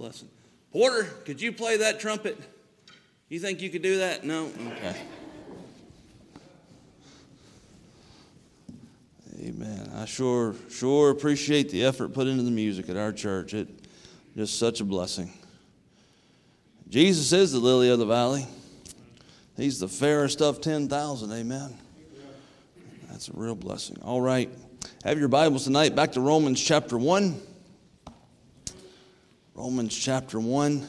blessing. Porter, could you play that trumpet? You think you could do that? No? Okay. Amen. I sure appreciate the effort put into the music at our church. It just such a blessing. Jesus is the lily of the valley. He's the fairest of 10,000. Amen. That's a real blessing. All right. Have your Bibles tonight. Back to Romans chapter 1. Romans chapter 1.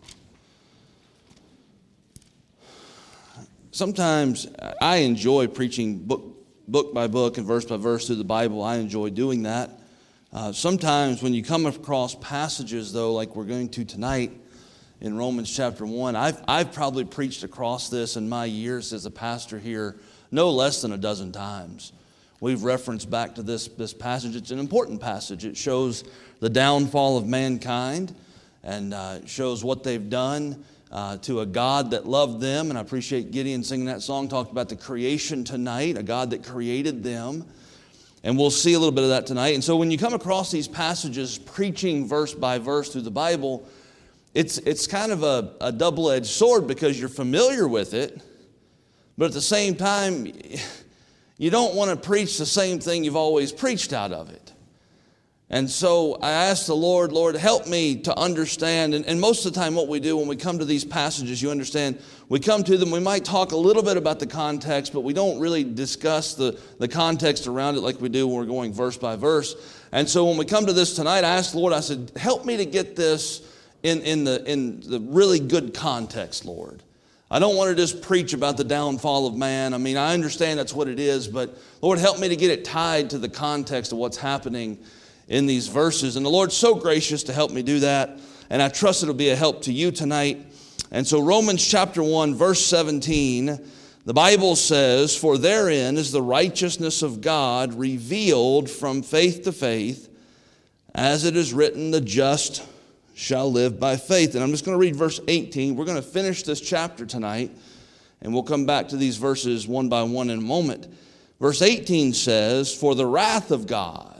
Sometimes I enjoy preaching book by book and verse by verse through the Bible. I enjoy doing that. Sometimes when you come across passages, though, like we're going to tonight in Romans chapter 1, I've probably preached across this in my years as a pastor here no less than a dozen times. We've referenced back to this passage. It's an important passage. It shows the downfall of mankind and shows what they've done to a God that loved them. And I appreciate Gideon singing that song, talked about the creation tonight, a God that created them. And we'll see a little bit of that tonight. And so when you come across these passages, preaching verse by verse through the Bible, it's kind of a double-edged sword because you're familiar with it, but at the same time, you don't want to preach the same thing you've always preached out of it. And so I asked the Lord, help me to understand. And most of the time what we do when we come to these passages, you understand, we come to them, we might talk a little bit about the context, but we don't really discuss the context around it like we do when we're going verse by verse. And so when we come to this tonight, I asked the Lord, I said, help me to get this in the really good context, Lord. I don't want to just preach about the downfall of man. I mean, I understand that's what it is, but Lord, help me to get it tied to the context of what's happening in these verses. And the Lord's so gracious to help me do that, and I trust it'll be a help to you tonight. And so Romans chapter 1, verse 17, the Bible says, "For therein is the righteousness of God revealed from faith to faith, as it is written, the just shall live by faith." And I'm just going to read verse 18. We're going to finish this chapter tonight, and we'll come back to these verses one by one in a moment. Verse 18 says, "For the wrath of God."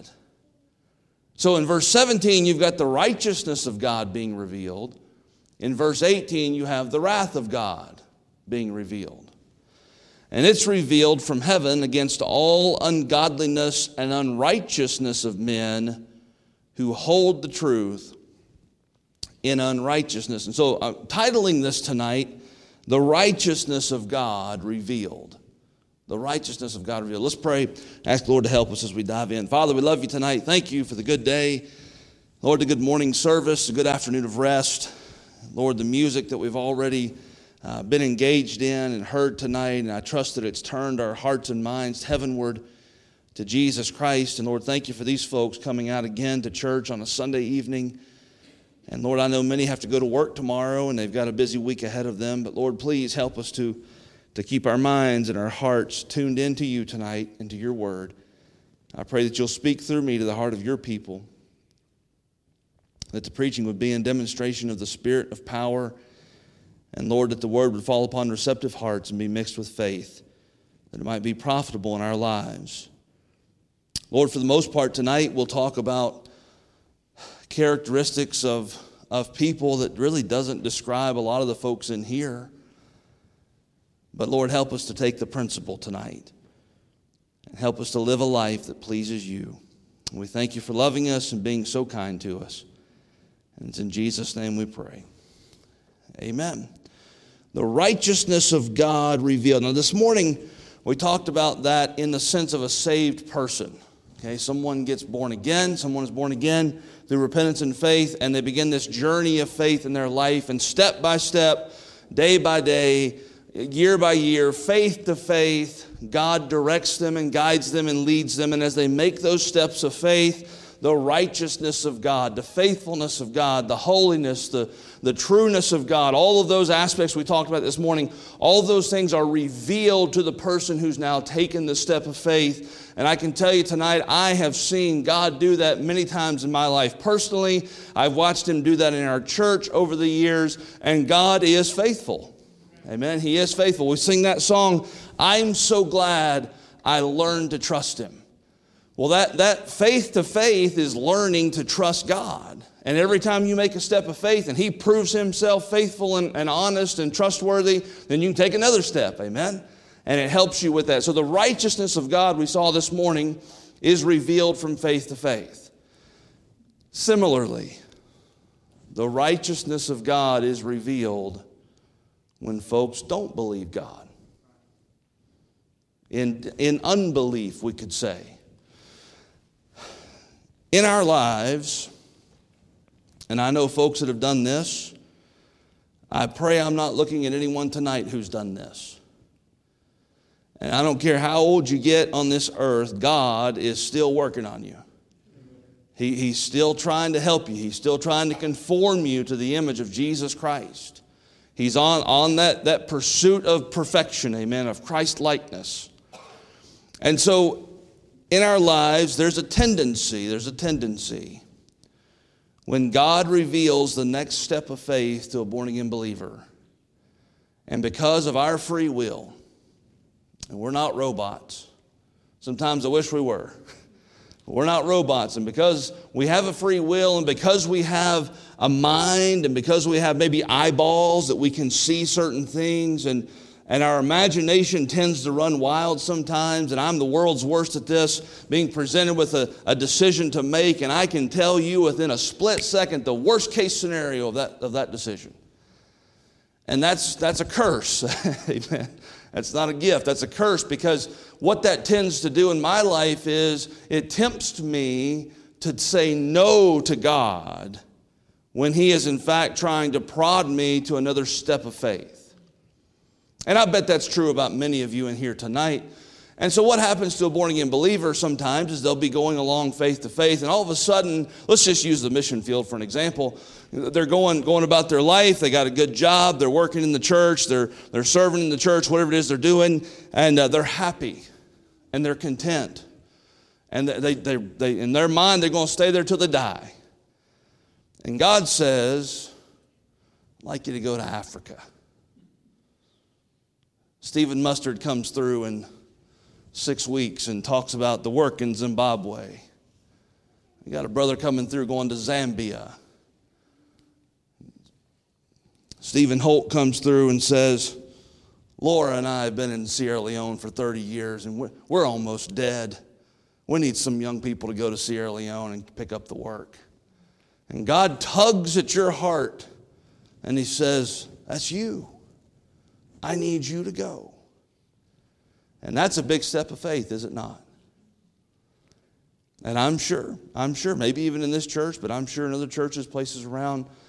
So in verse 17, you've got the righteousness of God being revealed. In verse 18, you have the wrath of God being revealed. And it's revealed from heaven against all ungodliness and unrighteousness of men who hold the truth in unrighteousness. And so I'm titling this tonight, The Righteousness of God Revealed. The righteousness of God revealed. Let's pray. Ask the Lord to help us as we dive in. Father, we love you tonight. Thank you for the good day. Lord, the good morning service, the good afternoon of rest. Lord, the music that we've already been engaged in and heard tonight. And I trust that it's turned our hearts and minds heavenward to Jesus Christ. And Lord, thank you for these folks coming out again to church on a Sunday evening. And Lord, I know many have to go to work tomorrow and they've got a busy week ahead of them. But Lord, please help us to keep our minds and our hearts tuned into you tonight, into your word. I pray that you'll speak through me to the heart of your people, that the preaching would be in demonstration of the Spirit of power, and Lord, that the word would fall upon receptive hearts and be mixed with faith, that it might be profitable in our lives. Lord, for the most part tonight, we'll talk about characteristics of people that really doesn't describe a lot of the folks in here. But Lord, help us to take the principle tonight and help us to live a life that pleases you. And we thank you for loving us and being so kind to us. And it's in Jesus' name we pray. Amen. The righteousness of God revealed. Now this morning we talked about that in the sense of a saved person. Okay, someone gets born again. Someone is born again through repentance and faith, and they begin this journey of faith in their life. And step by step, day by day, year by year, faith to faith, God directs them and guides them and leads them. And as they make those steps of faith, the righteousness of God, the faithfulness of God, the holiness, the trueness of God, all of those aspects we talked about this morning, all of those things are revealed to the person who's now taken the step of faith. And I can tell you tonight, I have seen God do that many times in my life personally. I've watched Him do that in our church over the years, and God is faithful. Amen. He is faithful. We sing that song, "I'm so glad I learned to trust Him." Well, that faith to faith is learning to trust God. And every time you make a step of faith and He proves Himself faithful and honest and trustworthy, then you can take another step. Amen? And it helps you with that. So the righteousness of God we saw this morning is revealed from faith to faith. Similarly, the righteousness of God is revealed when folks don't believe God. In unbelief, we could say. In our lives, and I know folks that have done this, I pray I'm not looking at anyone tonight who's done this. And I don't care how old you get on this earth, God is still working on you. He's still trying to help you. He's still trying to conform you to the image of Jesus Christ. He's on that pursuit of perfection, amen, of Christ-likeness. And so in our lives, there's a tendency when God reveals the next step of faith to a born-again believer, and because of our free will, and we're not robots. Sometimes I wish we were. We're not robots, and because we have a free will, and because we have a mind, and because we have maybe eyeballs that we can see certain things, and our imagination tends to run wild sometimes, and I'm the world's worst at this, being presented with a decision to make, and I can tell you within a split second the worst case scenario of that decision. And that's a curse. Amen. That's not a gift. That's a curse, because what that tends to do in my life is it tempts me to say no to God when He is in fact trying to prod me to another step of faith. And I bet that's true about many of you in here tonight. And so what happens to a born-again believer sometimes is they'll be going along faith to faith, and all of a sudden, let's just use the mission field for an example. They're going about their life. They got a good job. They're working in the church. They're serving in the church, whatever it is they're doing, and they're happy and they're content. And they in their mind, they're going to stay there till they die. And God says, I'd like you to go to Africa. Stephen Mustard comes through in 6 weeks and talks about the work in Zimbabwe. You got a brother coming through going to Zambia. Stephen Holt comes through and says, Laura and I have been in Sierra Leone for 30 years and we're almost dead. We need some young people to go to Sierra Leone and pick up the work. And God tugs at your heart and He says, that's you. I need you to go. And that's a big step of faith, is it not? And I'm sure, maybe even in this church, but I'm sure in other churches, places around,